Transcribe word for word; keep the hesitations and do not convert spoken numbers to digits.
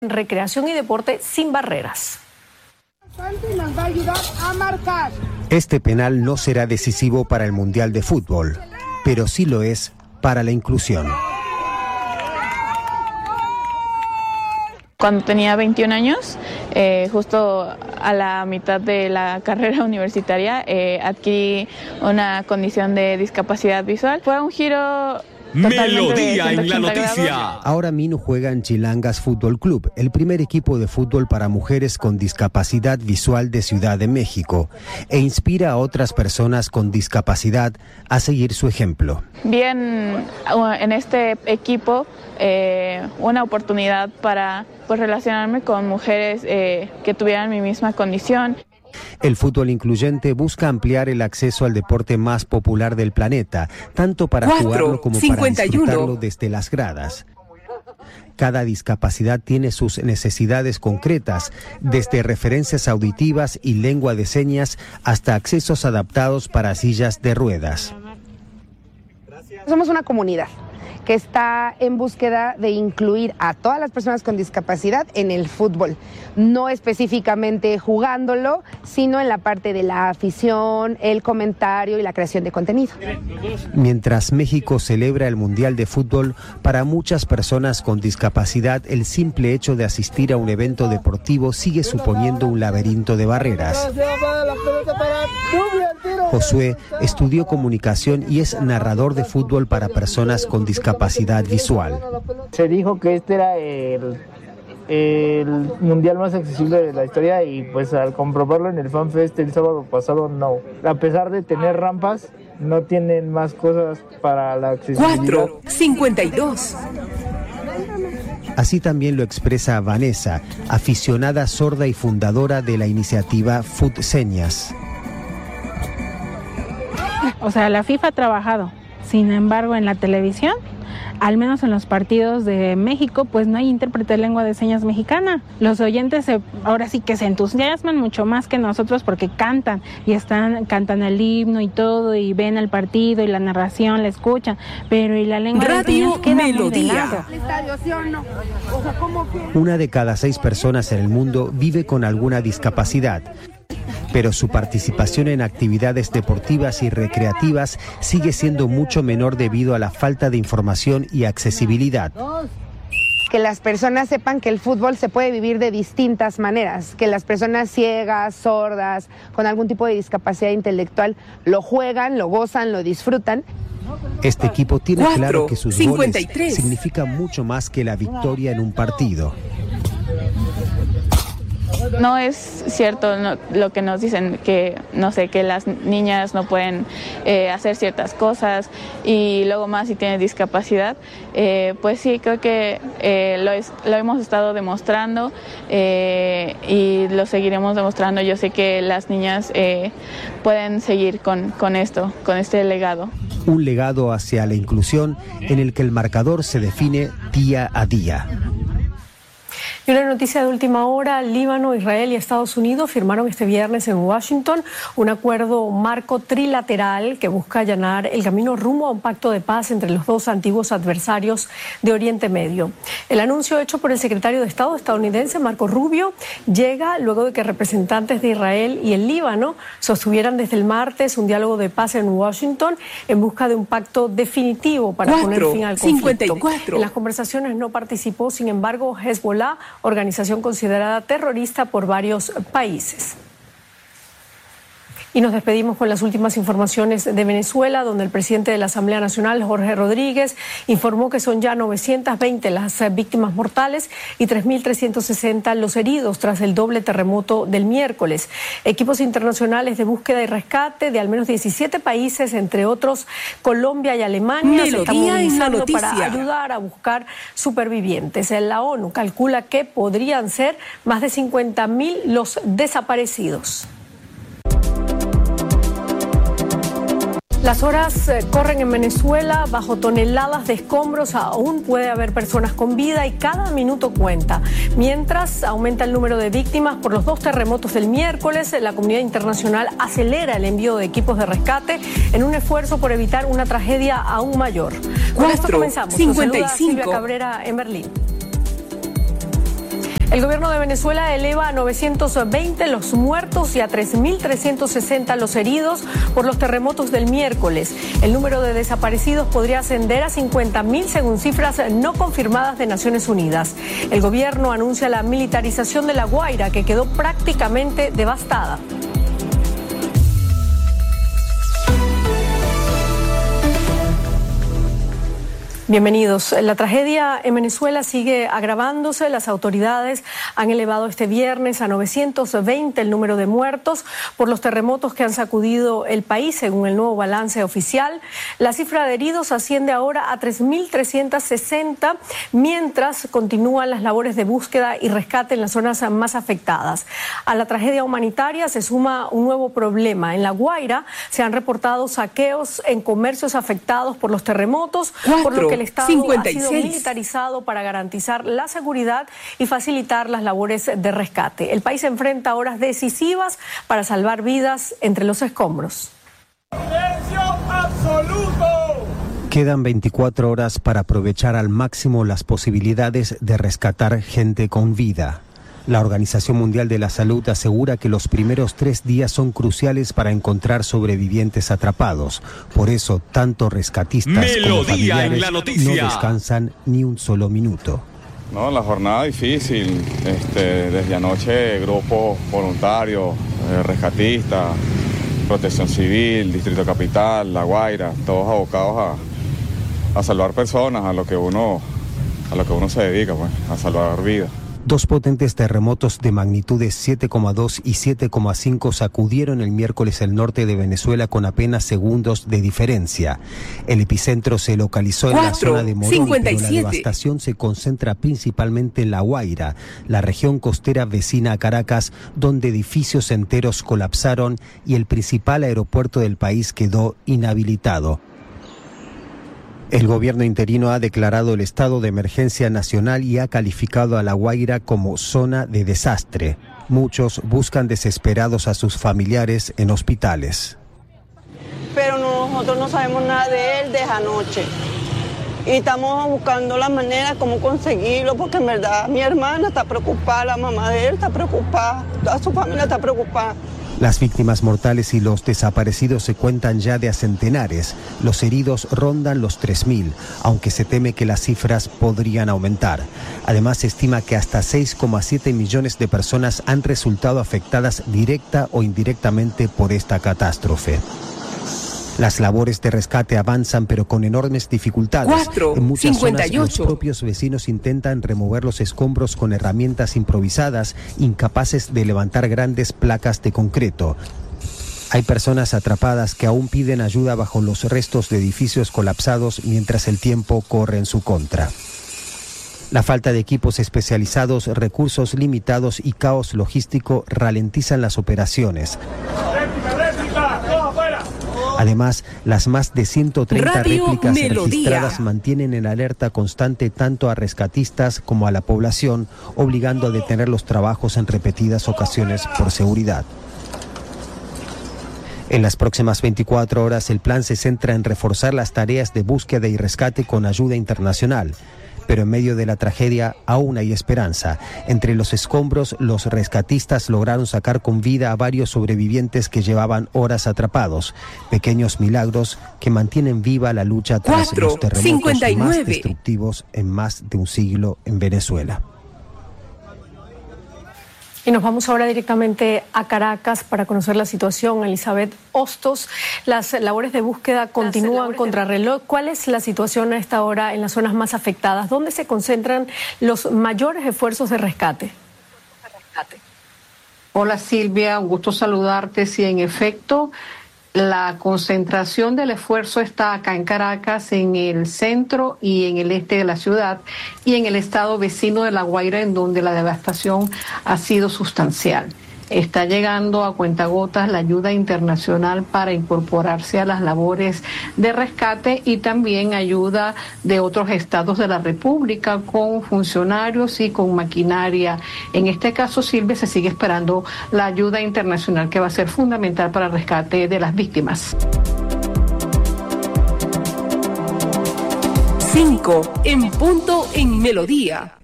Recreación y deporte sin barreras. Nos va a ayudar a marcar. Este penal no será decisivo para el Mundial de Fútbol, pero sí lo es para la inclusión. Cuando tenía veintiún años, eh, justo a la mitad de la carrera universitaria, eh, adquirí una condición de discapacidad visual. Fue un giro... Melodía en la noticia. Ahora Minu juega en Chilangas Fútbol Club, el primer equipo de fútbol para mujeres con discapacidad visual de Ciudad de México, e inspira a otras personas con discapacidad a seguir su ejemplo. Bien, en este equipo eh, una oportunidad para pues, relacionarme con mujeres eh, que tuvieran mi misma condición. El fútbol incluyente busca ampliar el acceso al deporte más popular del planeta, tanto para jugarlo como para disfrutarlo desde las gradas. Cada discapacidad tiene sus necesidades concretas, desde referencias auditivas y lengua de señas hasta accesos adaptados para sillas de ruedas. Somos una comunidad que está en búsqueda de incluir a todas las personas con discapacidad en el fútbol, no específicamente jugándolo, sino en la parte de la afición, el comentario y la creación de contenido. Mientras México celebra el Mundial de Fútbol, para muchas personas con discapacidad el simple hecho de asistir a un evento deportivo sigue suponiendo un laberinto de barreras. Josué estudió comunicación y es narrador de fútbol para personas con discapacidad visual. Se dijo que este era el, el mundial más accesible de la historia y pues al comprobarlo en el FanFest el sábado pasado, no. A pesar de tener rampas, no tienen más cosas para la accesibilidad. cuatro cincuenta y dos. Así también lo expresa Vanessa, aficionada sorda y fundadora de la iniciativa FutSeñas. O sea, la FIFA ha trabajado, sin embargo, en la televisión, al menos en los partidos de México, pues no hay intérprete de lengua de señas mexicana. Los oyentes se, ahora sí que se entusiasman mucho más que nosotros porque cantan y están cantan el himno y todo y ven el partido y la narración, la escuchan, pero y la lengua Radio de señas queda Melodía. Una de cada seis personas en el mundo vive con alguna discapacidad, pero su participación en actividades deportivas y recreativas sigue siendo mucho menor debido a la falta de información y accesibilidad. Que las personas sepan que el fútbol se puede vivir de distintas maneras, que las personas ciegas, sordas, con algún tipo de discapacidad intelectual, lo juegan, lo gozan, lo disfrutan. Este equipo tiene cuatro, claro que sus cincuenta y tres. goles significan mucho más que la victoria en un partido. No es cierto no, lo que nos dicen, que no sé, que las niñas no pueden eh, hacer ciertas cosas y luego más si tienen discapacidad. Eh, pues sí, creo que eh, lo, es, lo hemos estado demostrando eh, y lo seguiremos demostrando. Yo sé que las niñas eh, pueden seguir con, con esto, con este legado. Un legado hacia la inclusión en el que el marcador se define día a día. Y una noticia de última hora: Líbano, Israel y Estados Unidos firmaron este viernes en Washington un acuerdo marco trilateral que busca allanar el camino rumbo a un pacto de paz entre los dos antiguos adversarios de Oriente Medio. El anuncio hecho por el secretario de Estado estadounidense Marco Rubio llega luego de que representantes de Israel y el Líbano sostuvieran desde el martes un diálogo de paz en Washington en busca de un pacto definitivo para cuatro, poner fin al conflicto. cincuenta y cuatro. En las conversaciones no participó, sin embargo, Hezbollah, organización considerada terrorista por varios países. Y nos despedimos con las últimas informaciones de Venezuela, donde el presidente de la Asamblea Nacional, Jorge Rodríguez, informó que son ya novecientas veinte las víctimas mortales y tres mil trescientos sesenta los heridos tras el doble terremoto del miércoles. Equipos internacionales de búsqueda y rescate de al menos diecisiete países, entre otros Colombia y Alemania, se están movilizando para ayudar a buscar supervivientes. La ONU calcula que podrían ser más de cincuenta mil los desaparecidos. Las horas eh, corren en Venezuela, bajo toneladas de escombros aún puede haber personas con vida y cada minuto cuenta. Mientras aumenta el número de víctimas por los dos terremotos del miércoles, la comunidad internacional acelera el envío de equipos de rescate en un esfuerzo por evitar una tragedia aún mayor. Con esto comenzamos. cincuenta y cinco. Silvia Cabrera en Berlín. El gobierno de Venezuela eleva a novecientos veinte los muertos y a tres mil trescientos sesenta los heridos por los terremotos del miércoles. El número de desaparecidos podría ascender a cincuenta mil según cifras no confirmadas de Naciones Unidas. El gobierno anuncia la militarización de La Guaira, que quedó prácticamente devastada. Bienvenidos. La tragedia en Venezuela sigue agravándose. Las autoridades han elevado este viernes a novecientos veinte el número de muertos por los terremotos que han sacudido el país, según el nuevo balance oficial. La cifra de heridos asciende ahora a tres mil trescientos sesenta, mientras continúan las labores de búsqueda y rescate en las zonas más afectadas. A la tragedia humanitaria se suma un nuevo problema. En La Guaira se han reportado saqueos en comercios afectados por los terremotos, Cuatro. por lo que el Estado cincuenta y seis. ha sido militarizado para garantizar la seguridad y facilitar las labores de rescate. El país enfrenta horas decisivas para salvar vidas entre los escombros. ¡Silencio absoluto! Quedan veinticuatro horas para aprovechar al máximo las posibilidades de rescatar gente con vida. La Organización Mundial de la Salud asegura que los primeros tres días son cruciales para encontrar sobrevivientes atrapados. Por eso, tanto rescatistas Melodía como familiares en la noticia. no descansan ni un solo minuto. No, la jornada difícil. Este, desde anoche, grupos voluntarios, eh, rescatistas, Protección Civil, Distrito Capital, La Guaira, todos abocados a, a salvar personas, a lo que uno, a lo que uno se dedica, pues, a salvar vidas. Dos potentes terremotos de magnitudes siete coma dos y siete coma cinco sacudieron el miércoles el norte de Venezuela con apenas segundos de diferencia. El epicentro se localizó en la zona de Morón, pero la devastación se concentra principalmente en La Guaira, la región costera vecina a Caracas, donde edificios enteros colapsaron y el principal aeropuerto del país quedó inhabilitado. El gobierno interino ha declarado el estado de emergencia nacional y ha calificado a La Guaira como zona de desastre. Muchos buscan desesperados a sus familiares en hospitales. Pero nosotros no sabemos nada de él desde anoche. Y estamos buscando la manera como conseguirlo, porque en verdad mi hermana está preocupada, la mamá de él está preocupada, toda su familia está preocupada. Las víctimas mortales y los desaparecidos se cuentan ya de a centenares. Los heridos rondan los tres mil, aunque se teme que las cifras podrían aumentar. Además, se estima que hasta seis coma siete millones de personas han resultado afectadas directa o indirectamente por esta catástrofe. Las labores de rescate avanzan, pero con enormes dificultades. Cuatro, en muchas cincuenta y ocho. zonas, los propios vecinos intentan remover los escombros con herramientas improvisadas, incapaces de levantar grandes placas de concreto. Hay personas atrapadas que aún piden ayuda bajo los restos de edificios colapsados mientras el tiempo corre en su contra. La falta de equipos especializados, recursos limitados y caos logístico ralentizan las operaciones. Además, las más de ciento treinta Radio réplicas Melodía. registradas mantienen en alerta constante tanto a rescatistas como a la población, obligando a detener los trabajos en repetidas ocasiones por seguridad. En las próximas veinticuatro horas, el plan se centra en reforzar las tareas de búsqueda y rescate con ayuda internacional. Pero en medio de la tragedia aún hay esperanza. Entre los escombros, los rescatistas lograron sacar con vida a varios sobrevivientes que llevaban horas atrapados. Pequeños milagros que mantienen viva la lucha tras Cuatro, los terremotos cincuenta y nueve. más destructivos en más de un siglo en Venezuela. Y nos vamos ahora directamente a Caracas para conocer la situación. Elizabeth Hostos, las labores de búsqueda continúan contrarreloj. ¿Cuál es la situación a esta hora en las zonas más afectadas? ¿Dónde se concentran los mayores esfuerzos de rescate? Hola Silvia, un gusto saludarte. Sí, en efecto, la concentración del esfuerzo está acá en Caracas, en el centro y en el este de la ciudad, y en el estado vecino de La Guaira, en donde la devastación ha sido sustancial. Está llegando a cuentagotas la ayuda internacional para incorporarse a las labores de rescate y también ayuda de otros estados de la República con funcionarios y con maquinaria. En este caso, Silvia, se sigue esperando la ayuda internacional que va a ser fundamental para el rescate de las víctimas. Cinco en punto en Melodía.